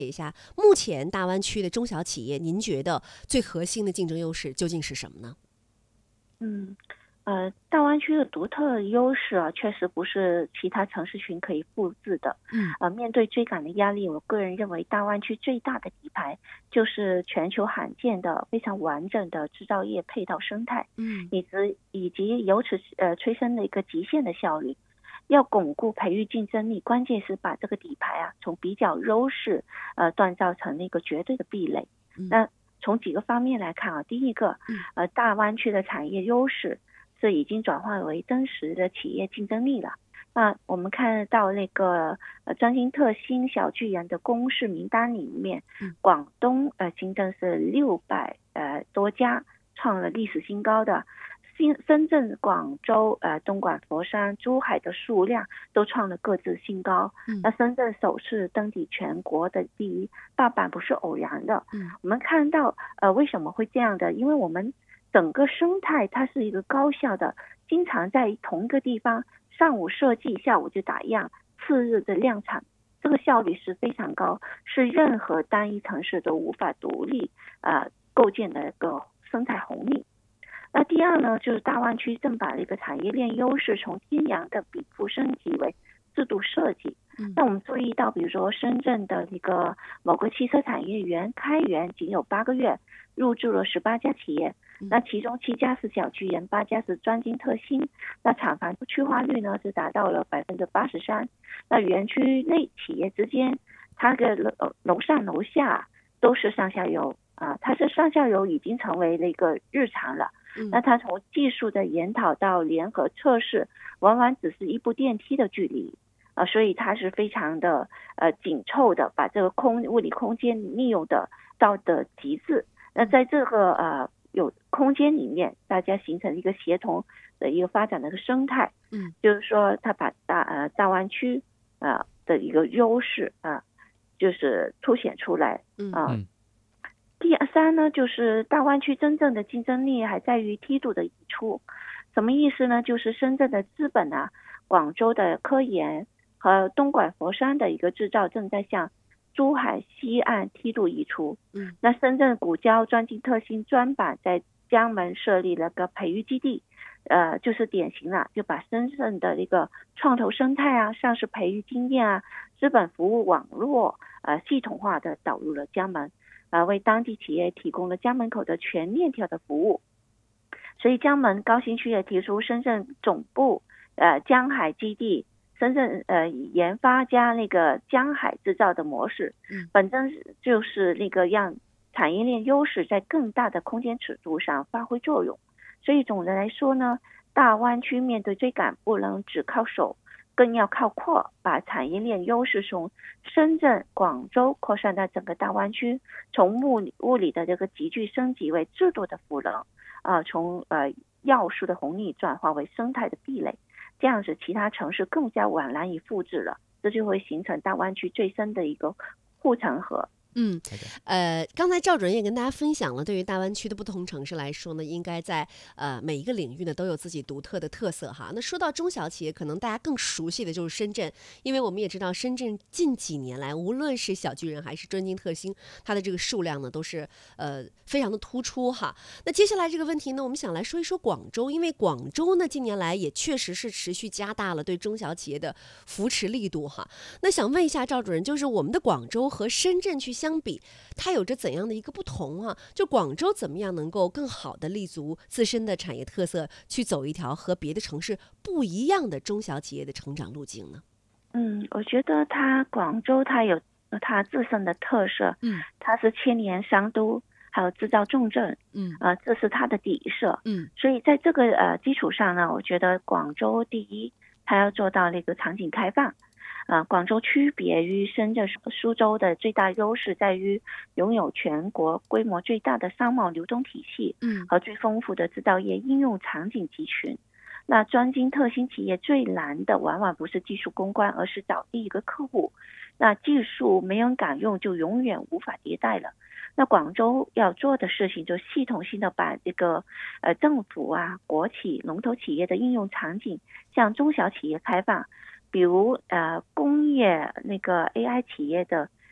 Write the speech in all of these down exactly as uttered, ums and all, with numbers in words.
一下目前大湾区的中小企业，您觉得最核心的竞争优势究竟是什么呢？ 嗯，呃，大湾区的独特优势啊，确实不是其他城市群可以复制的。 嗯， 呃，面对追赶的压力，我个人认为大湾区最大的底牌就是全球罕见的非常完整的制造业配套生态， 嗯， 以及以及由此呃催生的一个极限的效率。要巩固培育竞争力，关键是把这个底牌啊从比较优势呃锻造成那个绝对的壁垒。 嗯， 那从几个方面来看啊，第一个， 嗯， 呃，大湾区的产业优势是已经转化为真实的企业竞争力了。那我们看到那个呃专精特新小巨人的公示名单里面， 嗯， 广东呃新增是六百呃多家，创了历史新高的。新深圳、广州、呃东莞、佛山、珠海的数量都创了各自新高。 嗯， 那深圳首次登顶全国的第一，大阪不是偶然的。 嗯， 我们看到呃为什么会这样的？因为我们整个生态它是一个高效的，经常在同一个地方上午设计，下午就打样，次日的量产，这个效率是非常高，是任何单一城市都无法独立呃构建的一个生态红利。那第二呢，就是大湾区正把这个产业链优势从天然的禀赋升级为制度设计。 嗯， 那我们注意到，比如说深圳的这个某个汽车产业园开园仅有八个月，入驻了十八家企业，那其中七家是小巨人，八家是专精特新。那厂房区化率呢是达到了百分之八十三。那园区内企业之间，它的楼楼上楼下都是上下游啊，它是上下游已经成为了一个日常了。那它从技术的研讨到联合测试，往往只是一部电梯的距离啊，所以它是非常的呃紧凑的，把这个空物理空间利用的到的极致。那在这个呃有空间里面，大家形成一个协同的一个发展的一个生态。 嗯， 就是说它把大呃大湾区啊的一个优势啊，就是凸显出来啊。 嗯第三呢，就是大湾区真正的竞争力还在于梯度的溢出。什么意思呢？就是深圳的资本啊，广州的科研和东莞、佛山的一个制造正在向珠海西岸梯度溢出。 嗯， 那深圳古交专精特新专板在江门设立了个培育基地，呃，就是典型了，就把深圳的这个创投生态啊、上市培育经验啊、资本服务网络呃系统化的导入了江门。呃，为当地企业提供了家门口的全链条的服务。所以江门高新区也提出深圳总部呃江海基地，深圳呃研发加那个江海制造的模式，本身就是那个让产业链优势在更大的空间尺度上发挥作用。所以总的来说呢，大湾区面对追赶不能只靠手，更要靠扩，把产业链优势从深圳、广州扩散到整个大湾区，从物理物理的这个急剧升级为制度的赋能，啊、呃，从呃要素的红利转化为生态的壁垒，这样子其他城市更加晚难以复制了，这就会形成大湾区最深的一个护城河。 嗯，呃，刚才赵主任也跟大家分享了，对于大湾区的不同城市来说呢，应该在呃每一个领域呢都有自己独特的特色哈。那说到中小企业，可能大家更熟悉的就是深圳，因为我们也知道深圳近几年来，无论是小巨人还是专精特新，它的这个数量呢都是呃非常的突出哈。那接下来这个问题呢，我们想来说一说广州，因为广州呢近年来也确实是持续加大了对中小企业的扶持力度哈。那想问一下赵主任，就是我们的广州和深圳去相比，它有着怎样的一个不同啊？就广州怎么样能够更好的立足自身的产业特色，去走一条和别的城市不一样的中小企业的成长路径呢？ 嗯，我觉得它广州它有它自身的特色， 嗯， 它是千年商都，还有制造重镇， 嗯， 呃，这是它的底色， 嗯， 所以在这个呃基础上呢，我觉得广州第一，它要做到那个场景开放。呃，广州区别于深圳、苏州的最大优势在于拥有全国规模最大的商贸流通体系， 嗯， 和最丰富的制造业应用场景集群。那专精特新企业最难的往往不是技术攻关，而是找第一个客户。那技术没人敢用，就永远无法迭代了。那广州要做的事情，就系统性的把这个呃政府啊、国企、龙头企业的应用场景向中小企业开放。比如呃工业那个 A I 企业的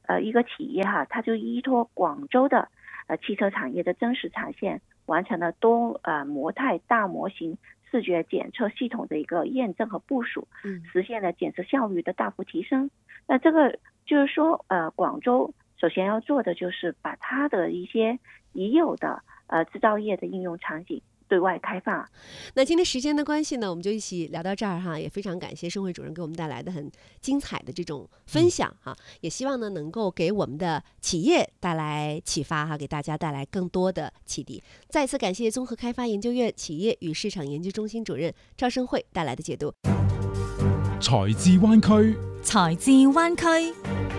呃一个企业哈，它就依托广州的呃汽车产业的真实产线，完成了多呃模态大模型视觉检测系统的一个验证和部署， 嗯实现了检测效率的大幅提升。那这个就是说，呃，广州首先要做的就是把它的一些已有的呃制造业的应用场景对外开放。 那今天时间的关系呢，我们就一起聊到这儿哈，也非常感谢盛慧主任给我们带来的很精彩的这种分享哈，也希望呢能够给我们的企业带来启发哈，给大家带来更多的启迪。再次感谢综合开发研究院企业与市场研究中心主任赵盛慧带来的解读。 財智灣區， 財智灣區。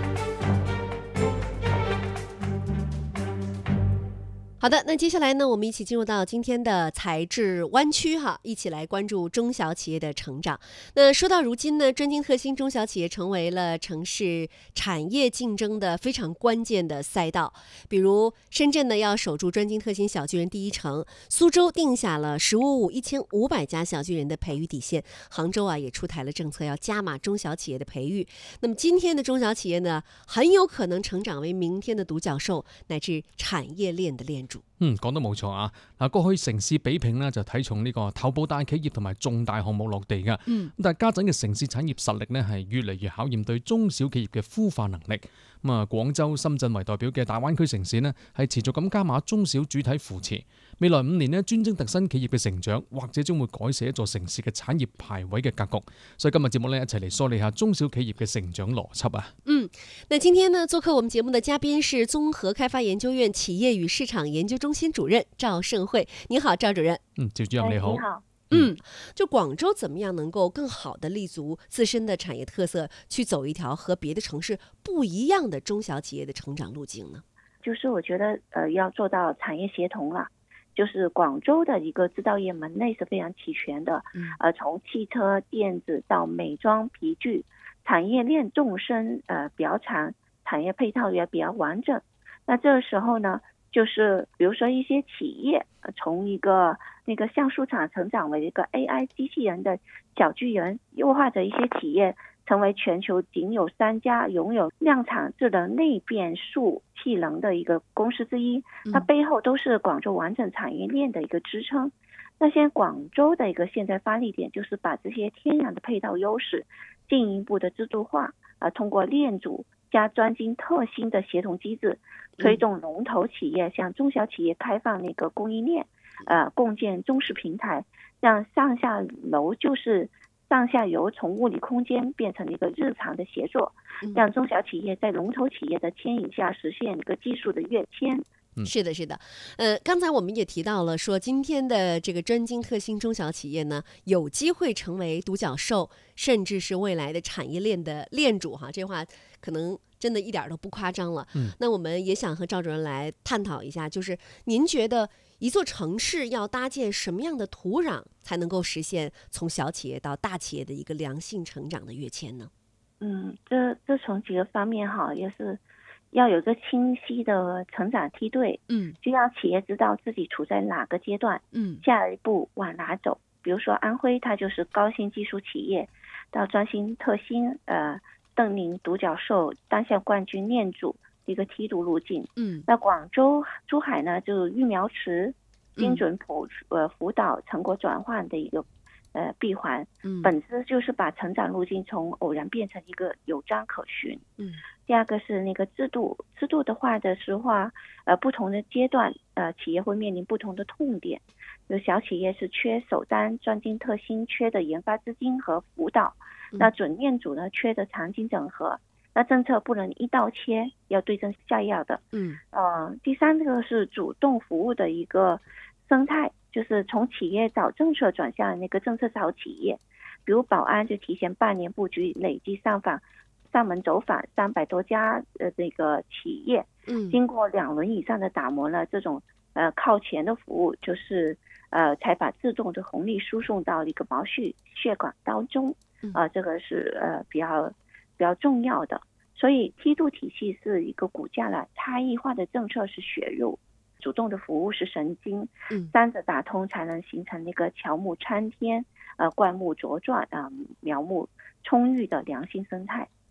好的，那接下来呢，我们一起进入到今天的财智湾区哈，一起来关注中小企业的成长。那说到如今呢，专精特新中小企业成为了城市产业竞争的非常关键的赛道。比如深圳呢要守住专精特新小巨人第一城，苏州定下了十五五一千五百家小巨人的培育底线，杭州啊也出台了政策要加码中小企業的培育。那麼今天的中小企業呢，很有可能成長為明天的獨角獸，乃至產業鏈的鏈主。 嗯，講得冇錯啊！嗱，過去城市比拼呢就睇重呢個頭部大企業同埋重大項目落地㗎。嗯，但係家陣嘅城市產業實力呢係越嚟越考驗對中小企業嘅孵化能力。咁啊，廣州、深圳為代表嘅大灣區城市呢係持續咁加碼中小主體扶持。未來五年呢，專精特新企業嘅成長，或者將會改寫一座城市嘅產業排位嘅格局。所以今日節目呢，一齊嚟梳理下中小企業嘅成長邏輯啊。 嗯，那今天呢，做客我們節目的嘉賓是綜合開發研究院企業與市場研究中心主任趙盛慧。你好，趙主任。 嗯，趙主任你好。 你好。 嗯，就廣州怎麼樣能夠更好的立足自身的產業特色，去走一條和別的城市不一樣的中小企業的成長路徑呢？ 就是我覺得呃要做到產業協同了。就是廣州的一個製造業門類是非常齊全的，呃，從汽車、電子到美妝、皮具，產業鏈縱深，呃，比較長，產業配套也比較完整。那這個時候呢，就是比如說一些企業，呃、從一個那個橡樹廠成長為一個 A I 機器人的小巨人，又或者一些企業成為全球僅有三家擁有量產智能內變速氣能的一個公司之一，它背後都是廣州完整產業鏈的一個支撐。那現在廣州的一個現在發力點就是把這些天然的配套優勢進一步的制度化，啊，通過鏈主加專精特新的協同機制，推動龍頭企業向中小企業開放那個供應鏈，呃，共建中式平台，讓上下樓就是上下游從物理空間變成一個日常的協作，讓中小企業在龍頭企業的牽引下實現一個技術的躍遷。 是的，是的，呃，剛才我們也提到了，說今天的這個專精特新中小企業呢，有機會成為獨角獸，甚至是未來的產業鏈的鏈主哈，這話可能真的一點都不誇張了。嗯，那我們也想和趙主任來探討一下，就是您覺得一座城市要搭建什麼樣的土壤，才能夠實現從小企業到大企業的一個良性成長的躍遷呢？ 嗯，這這從幾個方面哈，也是要有一個清晰的成長梯隊，嗯，就要企業知道自己處在哪個階段，嗯，下一步往哪走。比如說安徽，它就是高新技術企業，到專精特新，呃，鄧寧獨角獸單項冠軍鏈主一個梯度路徑，嗯，那廣州、珠海呢，就育苗池、精準輔呃輔導成果轉換的一個呃閉環，嗯，本質就是把成長路徑從偶然變成一個有章可循，嗯。第二個是那個制度，制度的話的實話，呃，不同的階段，呃，企業會面臨不同的痛點。有小企業是缺首單專精特新，缺的研發資金和輔導；那準鏈主呢，缺的場景整合。那政策不能一刀切，要對症下藥的。嗯，呃，第三個是主動服務的一個生態，就是從企業找政策轉向那個政策找企業。比如保安就提前半年佈局，累計上訪。上門走訪三百多家呃這個企業，嗯，經過兩輪以上的打磨呢，這種呃靠前的服務就是呃才把自動的紅利輸送到一個毛細血管當中，啊、呃，這個是呃比較比較重要的。所以梯度體系是一個骨架了，差異化的政策是血肉，主動的服務是神經，嗯，三者打通才能形成那個喬木參天，呃灌木茁壯啊、呃、苗木充裕的良性生態。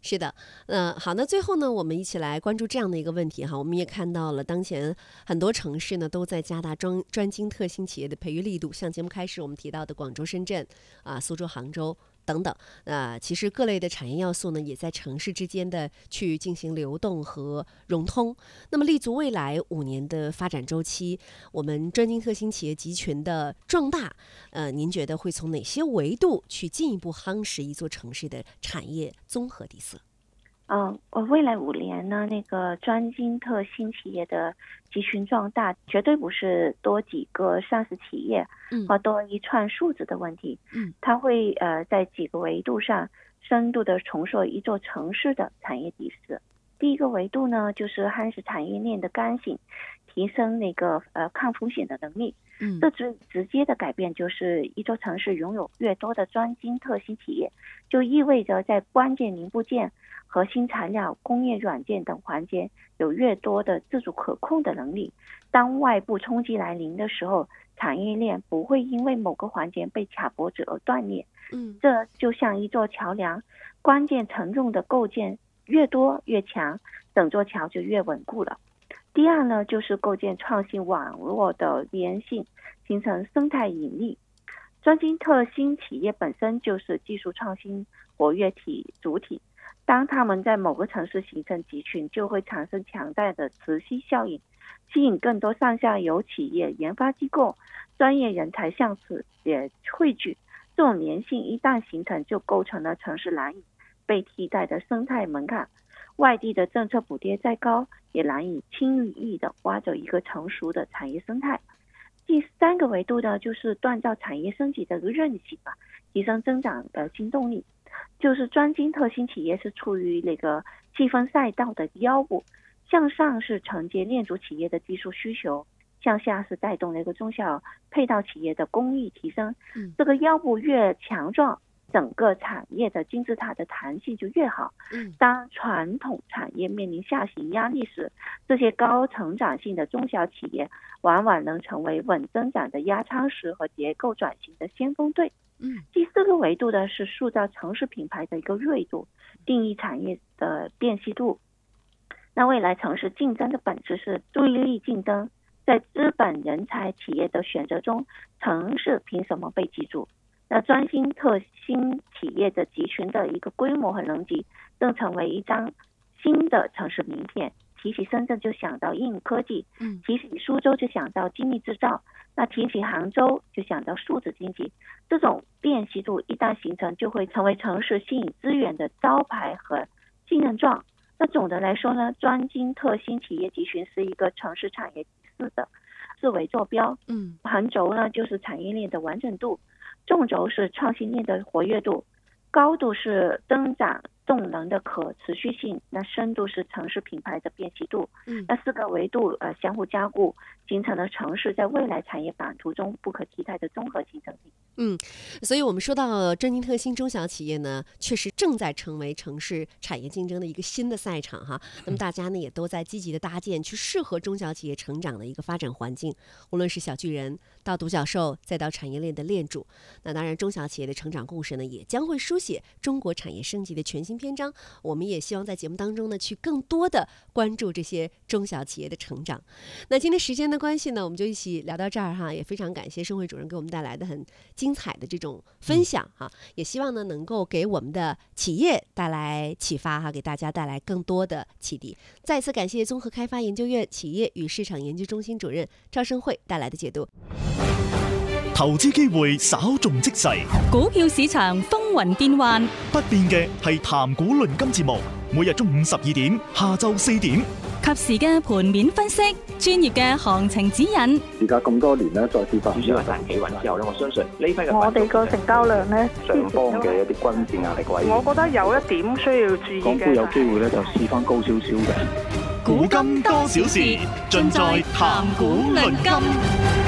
是的，呃，好，那最后呢，我们一起来关注这样的一个问题哈。我们也看到了，当前很多城市呢都在加大专专精特新企业的培育力度，像节目开始我们提到的广州、深圳啊、苏州、杭州等等。呃，其实各类的产业要素呢，也在城市之间的去进行流动和融通。那么，立足未来五年的发展周期，我们专精特新企业集群的壮大，呃，您觉得会从哪些维度去进一步夯实一座城市的产业综合底色？ 嗯，我未来五年呢，那个专精特新企业的集群壮大，绝对不是多几个上市企业，嗯，或多一串数字的问题，嗯，它会呃在几个维度上深度的重塑一座城市的产业底色。第一个维度呢，就是夯实产业链的刚性，提升那个呃抗风险的能力。嗯，这最直接的改变就是一座城市拥有越多的专精特新企业，就意味着在关键零部件、核心材料、工业软件等环节有越多的自主可控的能力。当外部冲击来临的时候，产业链不会因为某个环节被卡脖子而断裂。嗯，这就像一座桥梁，关键承重的构件越多越强，整座桥就越稳固了。第二呢，就是构建创新网络的粘性，形成生态引力。专精特新企业本身就是技术创新活跃体主体，当他们在某个城市形成集群，就会产生强大的磁吸效应，吸引更多上下游企业、研发机构、专业人才向此也汇聚。这种粘性一旦形成，就构成了城市难以被替代的生态门槛。外地的政策补贴再高，也难以轻易的挖走一个成熟的产业生态。第三个维度呢，就是锻造产业升级的韧性吧，提升增长的新动力。就是专精特新企业是处于那个细分赛道的腰部，向上是承接链足企业的技术需求，向下是带动那个中小配套企业的工艺提升。嗯，这个腰部越强壮，整个产业的金字塔的弹性就越好。嗯，当传统产业面临下行压力时，这些高成长性的中小企业往往能成为稳增长的压舱石和结构转型的先锋队。嗯，第四个维度的是塑造城市品牌的一个锐度，定义产业的辨析度。那未来城市竞争的本质是注意力竞争，在资本、人才、企业的选择中，城市凭什么被记住？那专精特新企业的集群的一个规模和能级，正成为一张新的城市名片。提起深圳就想到硬科技，嗯，提起苏州就想到精密制造，那提起杭州就想到数字经济。这种辨析度一旦形成，就会成为城市吸引资源的招牌和信任状。那总的来说呢，专精特新企业集群是一个城市产业底色的四维坐标。嗯，横轴呢就是产业链的完整度，纵轴是创新链的活跃度，高度是增长动能的可持续性，那深度是城市品牌的辨析度。嗯，那四个维度呃相互加固，形成了城市在未来产业版图中不可替代的综合竞争力。 嗯，所以我们说到专精特新中小企业呢，确实正在成为城市产业竞争的一个新的赛场哈。那么大家呢也都在积极的搭建去适合中小企业成长的一个发展环境，无论是小巨人到独角兽，再到产业链的链主。那当然，中小企业的成长故事呢，也将会书写中国产业升级的全新篇章。我们也希望在节目当中呢，去更多的关注这些中小企业的成长。那今天时间的关系呢，我们就一起聊到这儿哈，也非常感谢盛慧主任给我们带来的很精彩的这种分享哈，也希望呢能够给我们的企业带来启发哈，给大家带来更多的启迪。再次感谢综合开发研究院企业與市場研究中心主任趙盛慧帶來的解讀。 投資機會稍縱即逝， 股票市場風雲變幻， 不變嘅係談股論金節目，每日中午十二點，下晝四點， 及時嘅盤面分析，專業嘅行情指引。 而家咁多年咧，再次發主要係大企穩之後咧，我相信呢批嘅我哋個成交量咧， 上方嘅一啲均線壓力位， 我覺得有一點需要注意嘅。 港股有機會咧就試翻高少少嘅。 古今多少事，盡在談股論金。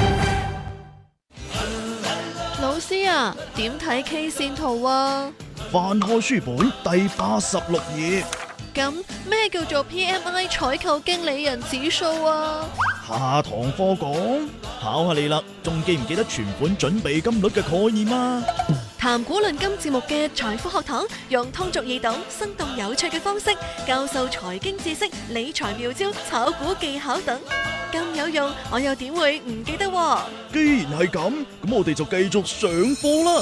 老師啊，點睇 K 線圖啊？ 翻開書本第八十六頁。 咁咩叫做 P M I 採購經理人指數啊？ 下堂課講，考下你啦，仲記唔記得存款準備金率嘅概念啊？ 談古論今節目嘅財富學堂，用通俗易懂、生動有趣嘅方式教授財經知識、理財妙招、炒股技巧等，咁有用，我又點會唔記得喎？ 既然係咁，咁我哋就繼續上課啦。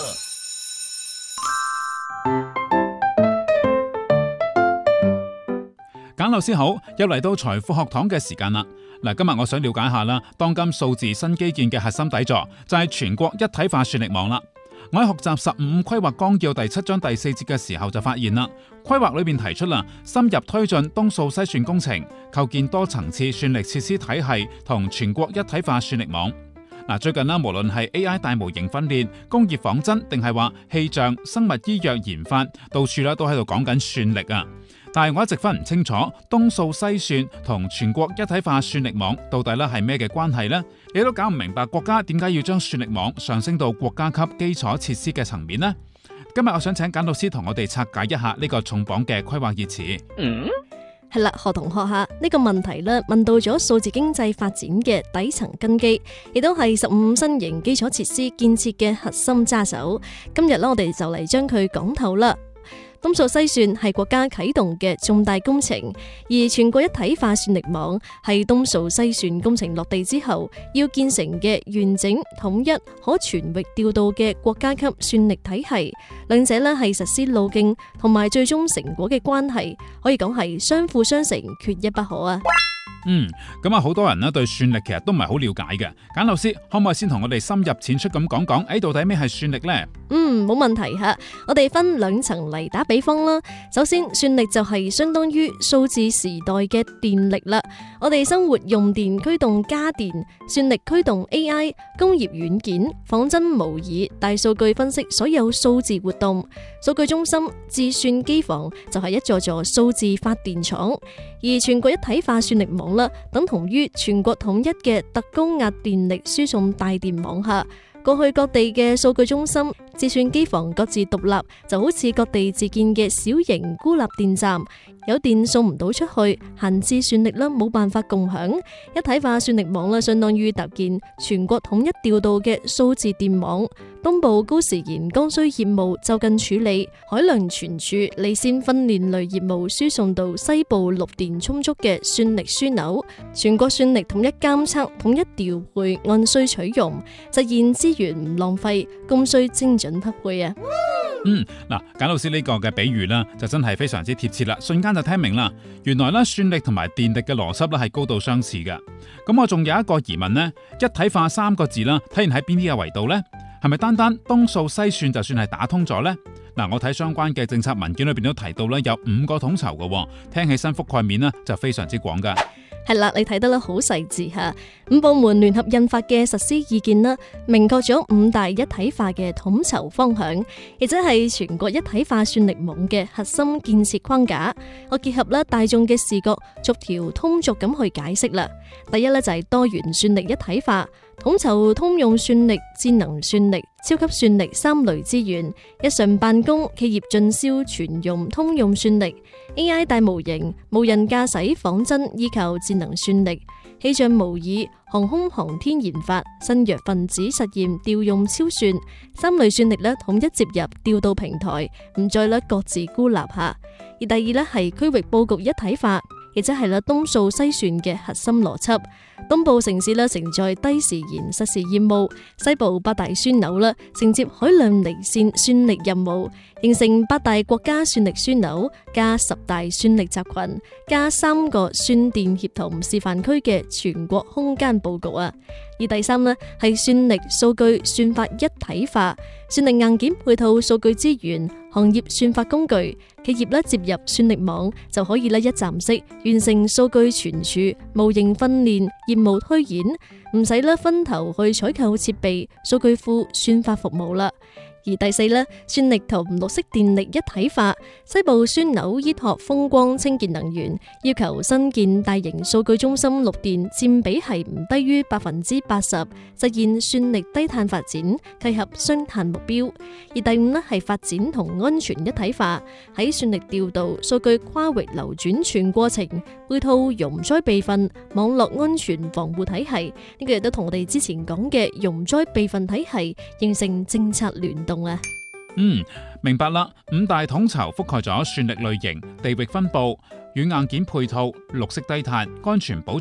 簡老師好，又嚟到財富學堂嘅時間啦。嗱，今日我想了解下啦，當今數字新基建嘅核心底座就係全國一體化算力網啦。我喺學習十五規劃綱要第七章第四節嘅時候就發現啦，規劃裏邊提出啦，深入推進東數西算工程，構建多層次算力設施體系同全國一體化算力網。嗱，最近啦，無論係 A I 大模型訓練、工業仿真，定係話氣象、生物醫藥研發，到處啦都喺度講緊算力啊。但係我一直分唔清楚東數西算同全國一體化算力網到底咧係咩嘅關係呢？你都搞唔明白國家點解要將算力網上升到國家級基礎設施嘅層面呢？今日我想請簡老師同我哋拆解一下呢個重磅嘅規劃熱詞。 嗯，係啦，學同學下呢個問題咧，問到咗數字經濟發展嘅底層根基，亦都係十五新型基礎設施建設嘅核心揸手。今日咧，我哋就嚟將佢講透啦。東數西算係國家啟動嘅重大工程，而全國一體化算力網係東數西算工程落地之後要建成嘅完整、統一、可全域調度嘅國家級算力體系。兩者呢係實施路徑同埋最終成果嘅關係，可以講係相輔相成，缺一不可啊！ 嗯，咁啊，好多人呢對算力其實都唔係好了解嘅。簡老師可唔可以先同我哋深入淺出咁講講，誒，到底咩係算力呢？ 嗯，冇問題吓，我哋分兩層嚟打比方啦。首先，算力就係相當於數字時代嘅電力啦。我哋生活用電驅動家電，算力驅動 A I、工業軟件、仿真模擬、大數據分析所有數字活動。數據中心、智算機房就係一座座數字發電廠，而全國一體化算力網啦，等同於全國統一嘅特高壓電力輸送大電網下。過去各地嘅數據中心、智算機房各自獨立，就好似各地自建嘅小型孤立電站，有電送唔到出去，閒置算力啦冇辦法共享。一體化算力網啦，相當於搭建全國統一調度嘅數字電網。東部高時延剛需業務就近處理，海量存儲、離線訓練類業務輸送到西部綠電充足嘅算力樞紐。全國算力統一監測、統一調配，按需取用，實現資源唔浪費，供需精準匹配啊！ 嗯，嗱，簡老師呢個嘅比喻啦，就真係非常之貼切啦，瞬間就聽明啦。原來咧算力同埋電力嘅邏輯咧係高度相似嘅。咁我仲有一個疑問呢，一體化三個字啦，體現喺邊啲嘅維度呢？係咪單單東數西算就算係打通咗呢？嗱，我睇相關嘅政策文件裏邊都提到咧，有五個統籌嘅，聽起身覆蓋面呢就非常之廣噶。 係啦，你睇得咧好細緻吓，五部門聯合印發嘅實施意見啦，明確咗五大一體化嘅統籌方向，亦即係全國一體化算力網嘅核心建設框架。我結合咧大眾嘅視覺，逐條通俗咁去解釋啦。第一咧就係多元算力一體化，統籌通用算力、智能算力、超級算力三類資源，日常辦公、企業進銷全用通用算力。A I 大模型、無人駕駛仿真依靠智能算力，氣象模擬、航空航天研發、新藥分子實驗調用超算，三類算力咧統一接入調度平台，唔再咧各自孤立下。而第二咧係區域佈局一體化，亦即係咧東數西算嘅核心邏輯。東部城市咧承載低時延實時業務，西部八大樞紐啦承接海量離線算力任務，形成八大國家算力樞紐加十大算力集群加三個算電協同示範區嘅全國空間佈局啊！而第三呢係算力數據算法一體化，算力硬件配套數據資源、行業算法工具，企業咧接入算力網就可以咧一站式完成數據存儲、模型訓練、業務推演，唔使咧分頭去採購設備、數據庫、算法服務啦。 而第四呢，算力同綠色電力一體化，西部樞紐依託風光清潔能源，要求新建大型數據中心綠電佔比係唔低於百分之八十，實現算力低碳發展，契合雙碳目標。而第五呢，係發展同安全一體化，喺算力調度、數據跨域流轉全過程、配套熔災備份、網絡安全防護體系，呢個亦都同我哋之前講嘅熔災備份體系形成政策聯動啊。 嗯，明白啦。五大統籌覆蓋咗算力類型、地域分佈、軟硬件配套、綠色低碳、安全保障